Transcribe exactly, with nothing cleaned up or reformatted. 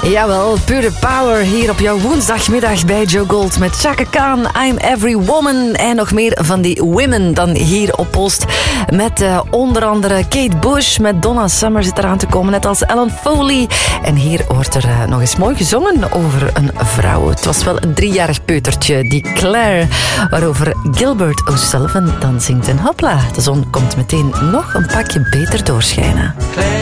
Jawel, pure power hier op jouw woensdagmiddag bij Joe Gold met Chaka Khan, I'm Every Woman en nog meer van die women dan hier op Post. Met uh, onder andere Kate Bush, met Donna Summer zit eraan te komen, net als Ellen Foley. En hier wordt er uh, nog eens mooi gezongen over een vrouw. Het was wel een driejarig peutertje, die Claire, waarover Gilbert O'Sullivan dan zingt. En hopla, de zon komt meteen nog een pakje beter doorschijnen.